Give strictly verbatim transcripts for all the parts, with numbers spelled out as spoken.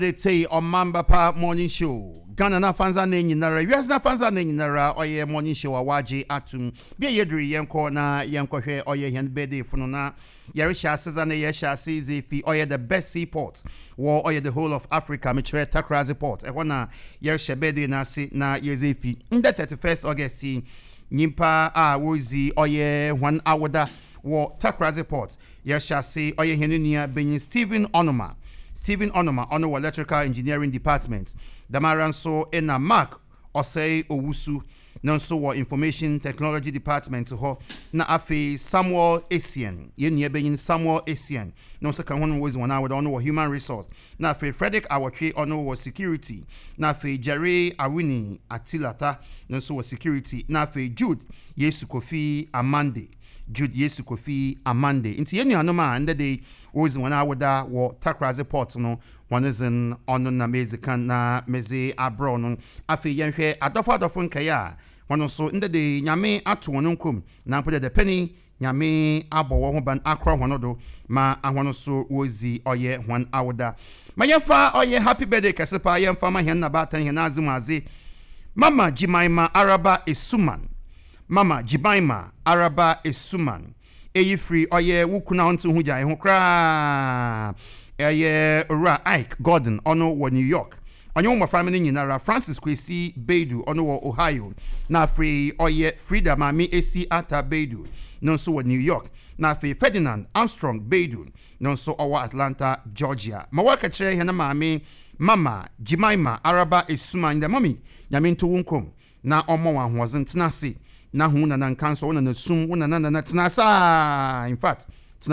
They say on Mamba Pa Morning Show. Ghana na fanza ne nyinara. Yes na fanza ne nyinara. Oye morning show awaji atum. Be yedri yenko na yenko hwe oye hen bede funo na yere shase za na ye shase zefi oye the best seaport. Wo oye the whole of Africa me chere Takrazi port. E hona yere shebede na si na ye zefi. Nde thirty-first August nyimpa a wozi oye one awoda wo Takrazi port. Yere shase oye henunia Benyin Stephen Onoma. Stephen Onoma, Ono Electrical Engineering Department. Damaran so in a mark Osei Owusu, non so Information Technology Department ho na afi Samuel Asian. Yen yebeyin Samuel Asian. Non so kan one was one hour Ono Human Resource. Na afi Frederick Awatwe Ono Security. Na afi Jerry Awini Atilata non so Security. Na afi Jude Yesu Kofi Amande. Jude Yesu Kofi Amande. Inti yeni anoma ande de always one hour da wo Takrazi port no one is in on na mezikan na mezi abro no afi yenhwe adofo adofo nkaya one so inde de nyame ato wono nkom na pode de penny nyame abowo ho ban akro hono do ma ahono so ozi oye one hour da ma yemfa oye happy birthday kasepa yemfa ma hen na batan hen azumaze mama Jimaima Araba Esuman mama Jimaima Araba Esuman eyi free oye wukuna onto hu jai ho kra eye ora Ike Gordon ono wo New York onye mo family nyinara Francis Kwesi Bedu ono wo Ohio na free oye Freedom Ami Esi Ata Bedu no so wo New York na free Ferdinand Armstrong Bedu no so owo Atlanta Georgia ma waka kire he na maami mama Jimaima Araba Esuma nda mami nyame nto wonkom na omo wa hozen tenase na hu na nan kanso wona na sum wona na na tenasa in fact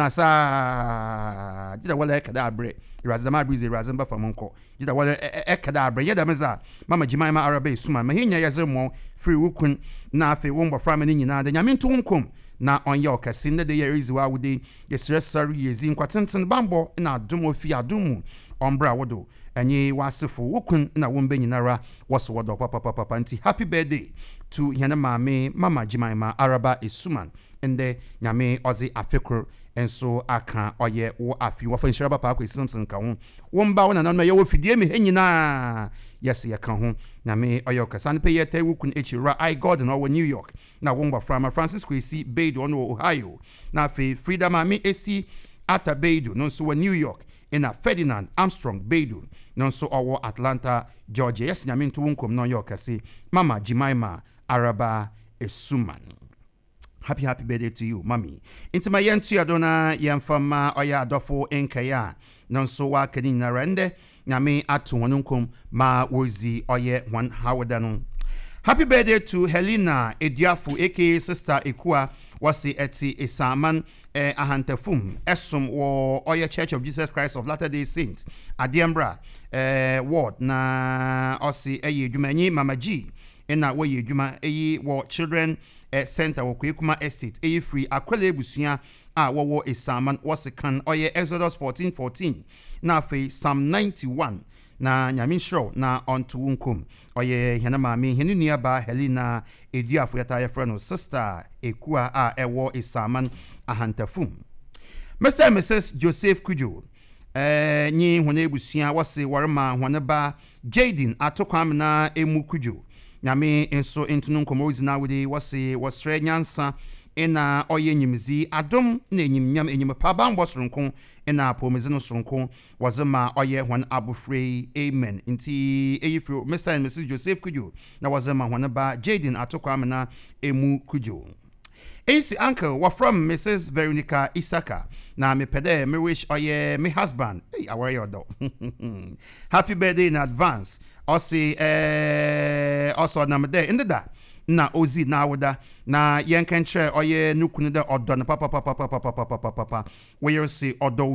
tenasa dida wala ekada abre irazama breeze irazamba famonko dida wala ekada abre yeda meza mama Jimaima Araba Esuma ma hinya yazemo free wukun na afi womba frama ni nyina da nyame nto wonkom na onye okasi nde de yeriziwa wude yesresari yezi nkwatenten bambo na adumo fi adumu ombra wodo enye wasifo wukun na wombe nyinara waso wodo papa papa papa nti happy birthday to yana mame mama Jimaima Araba Esuman ende nyame ozi afekro enso aka oye wo afi wo fa nshiraba pa akwesi Simpson ka ho womba wona na ye wo fidie me henyina yes ye ka ho nyame oye okasan pe yete wukun echira I God no wo New York na womba from Francis Kwesi Bedu ono Ohio na fe Freedom Ami Esi Ata Bedu no so wo New York in a Ferdinand Armstrong Bedu non so owo Atlanta Georgia yes nyame nto wonkom no yokase mama Jimaima Araba Esuman. Happy happy birthday to you mommy into my yentu adona yemfama oya adofo enkaya non so wa kadina rende nyame atu wonkom ma wozi oye one hawdano. Happy birthday to Helena Ediafu aka sister Ekua wasi eti Isaman eh, ahantafum esum wo oye Church of Jesus Christ of Latter-day Saints Adiambra eh, ward na osi eye jumanyi mama G ena wo ye juma eye wo children eh, center wo Kwekuma estate eye free akwele busia a wo wo Isaman wasi kan oye Exodus fourteen fourteen na fe Psalm ninety-one na nyamin show na onto wunkum oye hena maami henu niaba Helena Ediafu yata ye friend sister Ekua a ewo Isaman ahantafum. Mister and Missus Joseph Kujo eh nyi hone ebusia wase warma hone ba Jaden atokwam na emu Kujo nyame enso entunu nkomozi na wede wase wasre nyansa ena oye nyimzi adom na enyim nyam enyim pa ba mbosronko ena pomezi no sonko wazema oye hwan abufrey amen nti eyifro Mister and Missus Joseph Kujo na wazema hwan ba Jaden atokwam na emu Kujo. A C uncle wa from Missus Veronica Isaka na me pede me wish oye me husband hey aware your dog happy birthday in advance osi eh also na me there in the da na ozi na woda na yenken share oye nukunu da odo na papa papa papa papa papa papa where say odo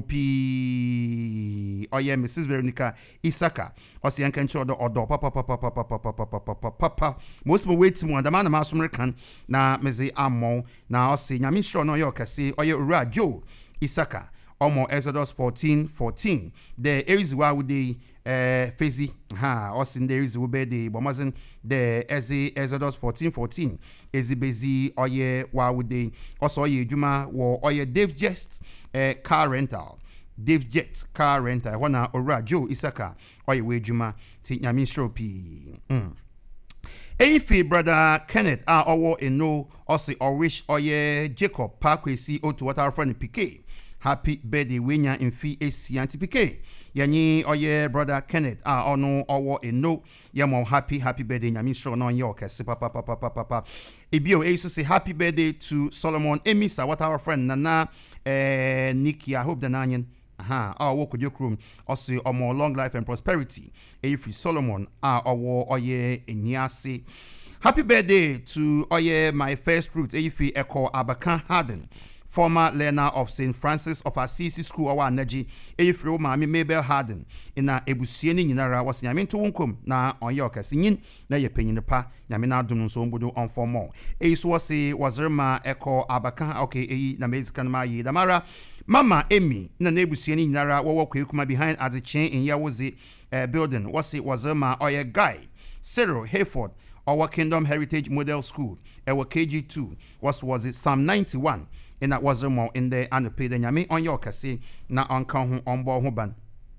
pi oye Missus Veronica Isaka osi yenken share odo odo papa papa papa papa papa papa most mo wait mo adama na masumre kan na mezi amo na osi nyame sure no yokase oye ura Joe Isaka omo Exodus fourteen fourteen the eriziwa wudi eh fezi ha osin there is ube the bomazin the ezi Exodus fourteen fourteen ezibezi oye wa wudi also oye juma wo oye Dave Jet eh car rental Dave Jet car rental wana ora Joe Isaka ɔyɛ wɔ adwuma ti nyame nhyira pii mm. Eyifi brother Kenneth a owo eno osi orish oye Jacob Parkwesi otu water friend P K. Happy birthday wenya infi esi anti P K. Yanyi oye brother Kenneth a ono owo eno yamo happy happy birthday nyami sure no ye okese papa papa papa papa. Ebio eisu say happy birthday to Solomon Emisa water friend Nana eh Nikki I hope the nanyen aha ah wo kodyo krom osi omo long life and prosperity Eyifi Solomon ah owo oye eniase. Happy birthday to oye my first fruit Eyifi Eko Abakan Harden, former learner of Saint Francis of Assisi School owa Naji Eyifi Mami Mabel Harden ina ebusie ni nyinara wasi nyame nto wonkom na onye okase nyin na ye panyin pa nyame na adum nso mbodo on for more eyiso wasi wazirma Eko Abakan okay eyi na mezikan ma yi damara Mama Amy na nebusie ni nyinara wo kwekuma behind at the chain in Yawozi uh, building wasi wazirma oye guy Cyril Hayford our Kingdom Heritage Model School our K G two was was it Psalm ninety-one in that was more in there and pay the nyame on your kase na onka ho onbo ho ban.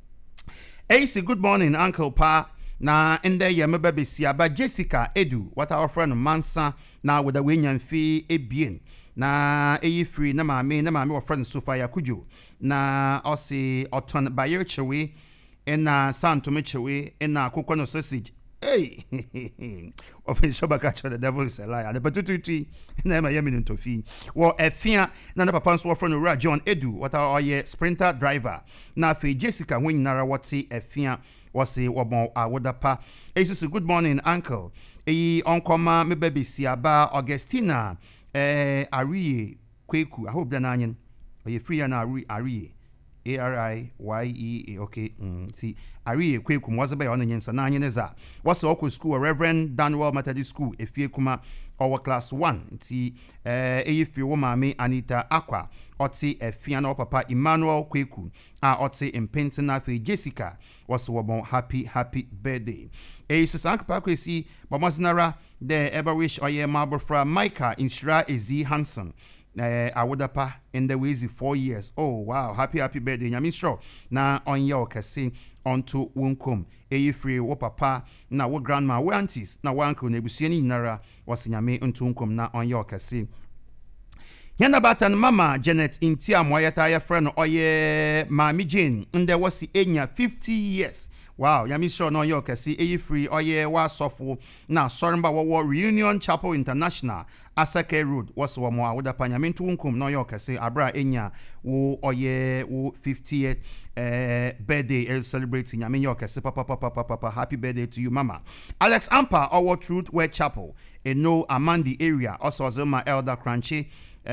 A C good morning Uncle Pa na in there ya mebe siaba Jessica Edu what our friend Mansa na with the winyan fee ebien na eyi free na maame na maame our friend Sofia Kujo na osi oton bayer chewe na santo mechewe na kokono sausage. Hey, official bakacha the devil is a liar. The patututi na ma yemi ntofi. Wo efia na na papa nso friend Ora John Edu what our ye sprinter driver. Na fe Jessica when nara wati efia wasi wobon awodapa. Esusu good morning uncle. Eyi onkoma me baby siaba Augustina eh Ariye Kweku. I hope the nanyen. Oye free na Ari Ariye. A R I Y E A okay mm, see Ariye Kweku mwaza ba ona nyensa na nyeneza wasa oko school Reverend Daniel Methodist School efie kuma our class one ti eh eyifi wo maame Anita Akwa oti efia na papa Emmanuel Kweku a oti impentena fe Jessica wasa wobon happy happy birthday e so sank pakwesi bomazinara the ever wish oye mabofra Micah Inshira Ezi Hansen Uh, awodapa in the ways four years. Oh wow, happy happy birthday. Nyami sure na on your kase onto wunkom. Eyi free wo papa na wo grandma wo aunties na wo uncle na ebusie ni nyinara wasi nyame onto wunkom na on your kase. Yanda batan mama Janet Intia moyata ya friend oye Mami Jane nde wasi enya fifty years. Wow, yami sure no yo kase eyi free oye wa sofo na sorumba wo Reunion Chapel International Asake Road was wo mo awoda panyamentu nkum no yo kase abra enya wo oye wo fiftieth uh, birthday celebrating yami yo kase papa papa papa papa happy birthday to you mama. Alex Ampa our Truth Word Chapel in no Amandi area also Zoma Elder Crunchy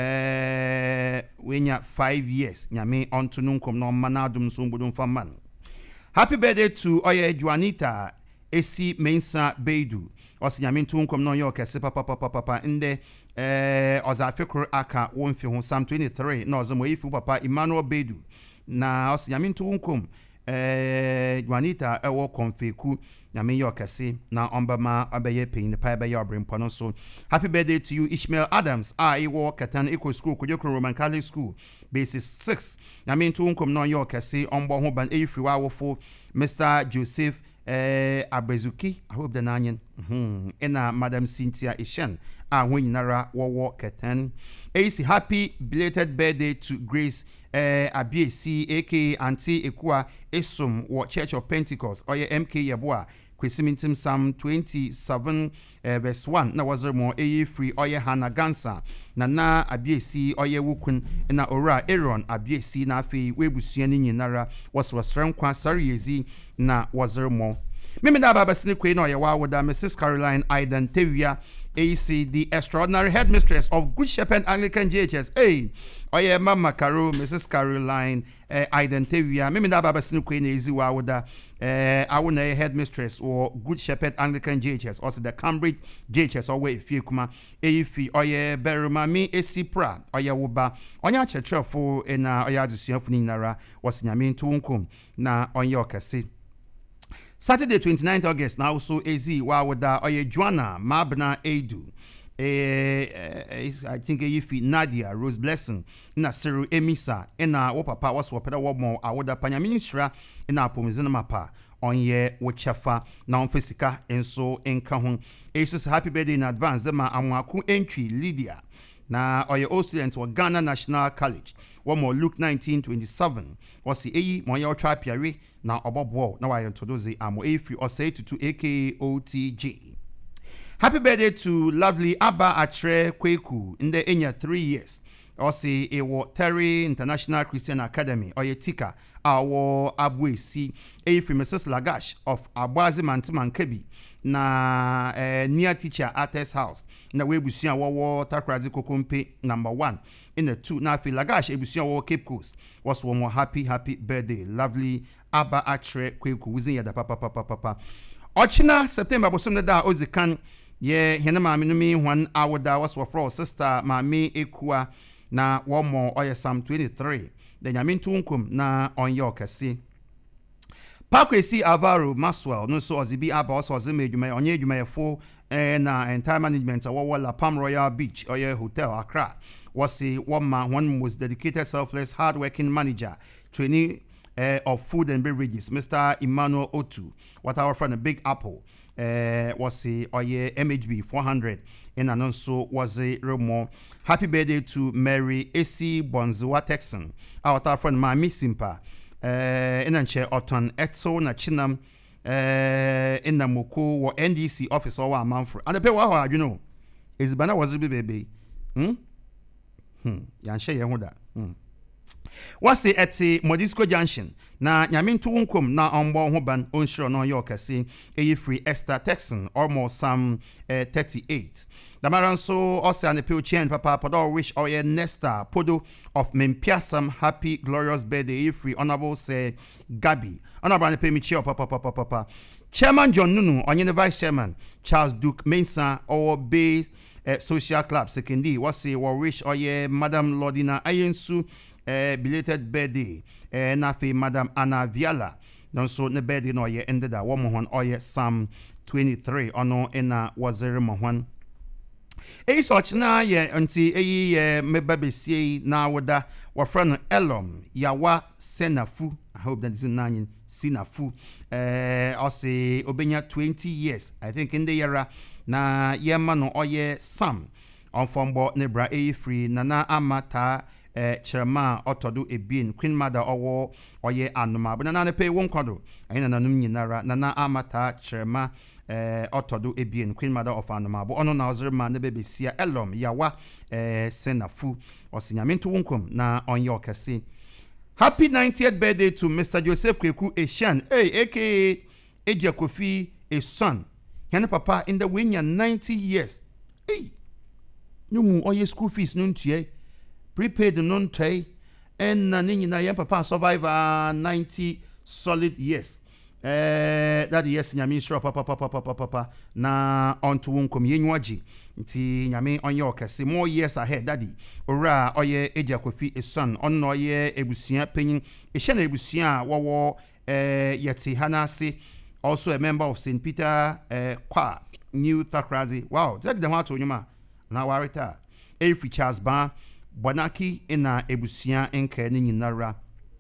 uh wenya five years nyame onto nkum no manadum so mbodum faman. Happy birthday to Oye Juanita Esi Mensa Beidu. Osi nyame ntu nkom no yo kese papa papa papa inde eh ozafekro aka wonfi ho Psalm twenty-three na ozomo ifu papa Emmanuel Beidu. Na osi nyame ntu nkom eh Juanita ewo konfeku nyame yo kese na ombama abeye pain pa abeye obrempo no so. Happy birthday to you Ishmael Adams. Ah iwo Katan Eco School Kujokro Roman Catholic School. Basis six. Nyame ntu nkom no yo kese ombo ho ban efri wa wofo Mister Joseph eh Abezuki I hope the nanyen mhm ena Madam Cynthia Ishan ah nara wowo Katan. Ac happy belated birthday to Grace eh Abiesi aka Auntie Ekua Esum wo Church of Pentecost oye M K Yeboa Kwesimintim Psalm twenty-seven uh, verse one na was more a free oye Hannah Gansa na na Abiesi oye wukun na ora Aaron Abiesi na afi webusuani nyinara was was rankwa sariyezi na was more mimi da baba sini kwe na oye wa woda Missus Caroline Aidan Tewia A C the extraordinary headmistress of Good Shepherd Anglican J H S. Hey, oye Mama Caro, Missus Caroline uh, Aidan Tewia mimi da baba sini kwe na ezi wa woda Uh, I want a headmistress or Good Shepherd Anglican J H S, also the Cambridge J H S, or way if you come a fee or ye beruma me a sipra or ya wuba on your church for in a yadusia nara was yamin to unkum na on your cassette. Saturday twenty-ninth August now so az wa wada or ye Joanna Mabna Edu. Eh, I think if Nadia Rose Blessing na Cyril Emisa ena wo papa was wopeda wo mo awoda panya ministra ena pomizina mapa onye wochafa na onfesika enso enka ho esus happy birthday in advance the ma amwaku entry Lydia na oye old student wa Ghana National College one more Luke nineteen twenty-seven was the eyi mo ye otwa piare na obobo na wa introduce amo efri or say to aka O T J. Happy birthday to lovely Abba Atre Kweku in the enya three years. Osi ewo Terry International Christian Academy Oyetika awo Abwesi efri Missus Lagash of Abwazi Mantiman Kebi na eh, near teacher Artist House na webusia wo Takrazi Kokompe number one in the two na fi Lagash ebusia wo Cape Coast was one more happy happy birthday lovely Abba Atre Kweku wizin ya da papa papa papa Ochina September bosomne da ozikan ye hene maame no mi hwan awoda was for sister maame ekua na one more oye Psalm twenty-three the nyamintu nkum na onye okase Pakwesi Alvaro Maxwell no so ozibi aba oso ozime adwuma onye adwuma yefo eh, na entire management awo La Palm Royal Beach oye Hotel Accra was a one man one most dedicated selfless hardworking manager trainee uh, of food and beverages Mister Emmanuel Otu what our friend a Big Apple uh, was a oye M H B four hundred in anonso was a Romo. Happy birthday to Mary A C Bonzua Texan our friend Mami Simpa uh, in anche Oton Etso na Chinam uh, in the Moko or N D C office or a month and the pay wa you know is bana was a baby hmm hmm yan share yahuda hmm wasi eti Modisco Junction na nyamintu unkom na ombo ho ban onshiro no yokase eyi free Esther Texan almost some uh, thirty-eight damaranso ose ane pe chen papa podo wish oye Nesta Podo of Mempiasam happy glorious birthday free honorable say Gabi honorable ane pe mi chi papa papa papa Chairman John Nunu onye the vice chairman Charles Duke Mensa or base uh, social club secondly wasi wa wish oye Madam Lordina Ayensu Uh, belated birthday uh, na fe Madam Anna Viala don so ne birthday no ye ended that one mohon oye Psalm twenty-three ono ena wazere mohon e so china ye anti eyi ye mebabesie na woda wafra no Elom yawa Senafu I hope that is nine Sinafu eh uh, ose obenya twenty years I think in the era na ye ma no oye Sam on fombo nebra e free nana amata eh chairman otodo ebien Queen Mother owo oye anoma but na na pay won kwado ayina nanum nyinara nana amata chairman eh otodo ebien Queen Mother of anoma but ono na ozere man na bebesia Elom yawa eh Senafu osinyamentu wonkom na onye okase. Happy ninetieth birthday to Mister Joseph Kweku Eshan hey aka Eja Kofi a son yana papa in the winya ninety years hey nyumu oye school fees nuntie prepaid non tay and nini na yan papa survivor ninety solid years eh that yes nyame sure papa papa papa papa na onto wonkom yenwaji nti nyame onye okase more years ahead daddy ora oye Eja Kofi a son onno oye ebusua panyin ehye na ebusua wowo eh yeti hanase also a member of Saint Peter eh Kwa New Takrazi wow that the one to nyuma na warita e Charles Ban Bonaki ina ebusia enke ni nyinara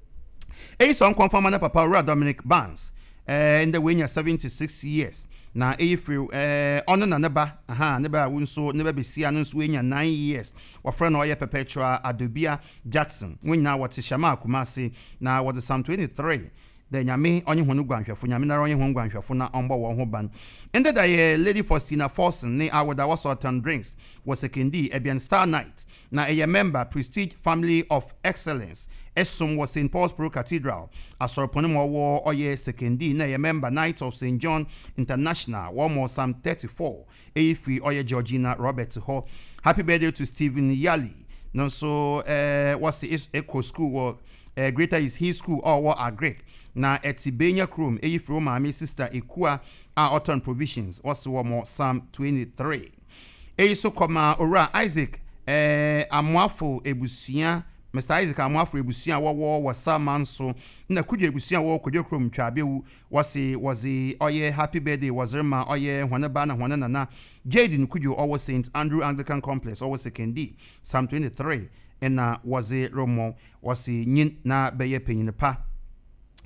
e so confirm na papa Ora Dominic Barnes eh in the way seventy-six years na e free eh ono na neba aha neba wunso neba besia no so enya nine years wa friend oye Perpetual Adobia Jackson when na what shama Kumasi na what Psalm twenty-three the nyame onye honu gwanhwefo nyame na onye honu gwanhwefo na ombo wo ho ban ende da ye Lady Faustina Forson ne awoda was Autumn Drinks was sekendi Ebian Star Night na a member Prestige Family of Excellence Esum was Saint Paul's Pro Cathedral asoroponimo wo oye sekendi na a member Knights of Saint John International one more Psalm thirty-four Efi oye Georgina Robert ho happy birthday to Stephen Yali no so uh what's the Echo School or uh, greater is his school or what are great na etibenya krom eyi fro maami sister Ekua a Autumn Provisions was one more Psalm twenty-three eyi so koma ora Isaac eh amwafo ebusia Mister Isaac amwafo ebusia wo wo wasamanso na kudwe ebusia wo kudwe krom twabewu wasi wazi oye happy birthday wazirma oye hwanaba na hwanana na Jaden kudwe owo Saint Andrew Anglican Complex owo sekendi Psalm twenty-three ena wazi romo wasi nyin na beye penyin pa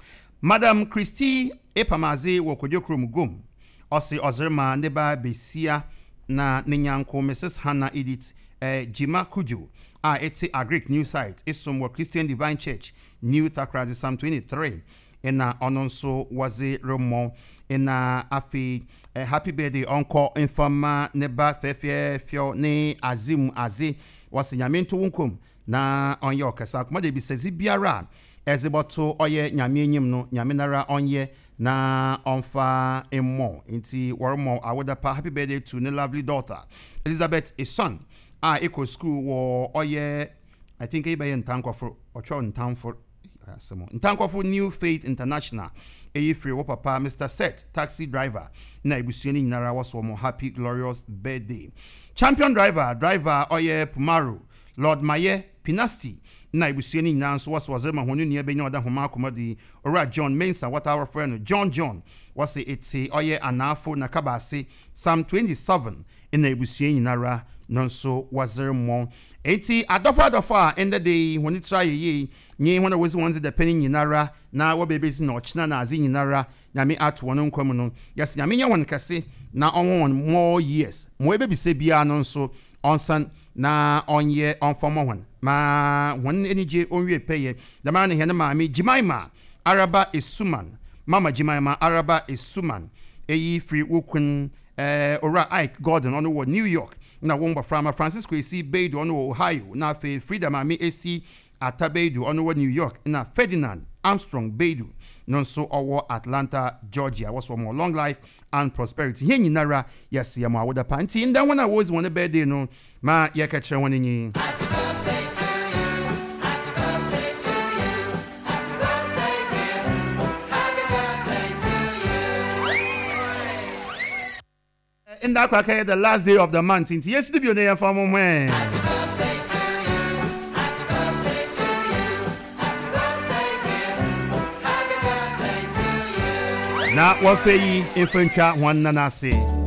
Madam Christy Epamaze Wokojokrum Gum. Osi Ozerma Neba Besia na Ninyanko Missus Hannah Edith eh, Jima Kuju. Ah, it's a Greek new site. It's some Christian Divine Church. New Takrazi Psalm twenty-three. And uh, ononso was a Romo. And uh, afi uh, happy birthday uncle informa neba fefie fio ne azim azi was nyaminto wunkum na onye okasa kuma de bi sezi biara ezeboto oye nyame enyim no nyame nara onye na onfa emmo nti wormo awodapa happy birthday to ne lovely daughter Elizabeth a son a eco school wo oye I think e be ntankofo ocho ntanfo asemo ntankofo New Faith International Eye free wo papa Mister Set taxi driver na ibusuani nyinara was wo happy glorious birthday champion driver driver oye Pumaru Lord Maye Pinasti na ibusuani nyinara so was was ma honu ne benya oda homa komodi ora John Mensa what our friend John John was it oye anafo na kabase Psalm twenty-seven in na ibusuani nyinara nonso wazere mo eti adofa adofa in the day when it try ye nye when was ones the penny nyinara na wo bebezi na ochina na azi nyinara nyame ato wono nkwam no yes nyame nya won kase na on more years mo ebebi se bia no nso onsan na onye onfomo hon ma won enije onwie peye the man he na maami Jimaima Araba Esuman mama Jimaima Araba Esuman eyi free wokun eh ora Ike Gordon on wo New York na won ba from Francisco esi Beidou on Ohio na fe Freedom Ami esi Atabeidou on New York na Ferdinand Armstrong Beidou nonso owo Atlanta Georgia was for more long life and prosperity here nyinara yes ya ma woda panti nda wana was one birthday no ma ye ka kire woni nyi happy birthday to you happy birthday to you happy birthday dear happy birthday to you in that okay the last day of the month in yes the billionaire for moment happy birthday to you happy birthday to you happy birthday dear happy birthday to you na wa feyi infantwa one nana say